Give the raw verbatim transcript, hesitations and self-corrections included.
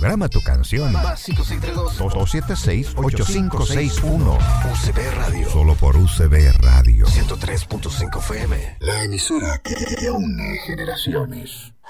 Programa tu canción. Más cinco seis tres dos dos siete seis, ocho cinco seis uno. U C B Radio. Solo por U C B Radio. ciento tres punto cinco F M. La emisora que une generaciones.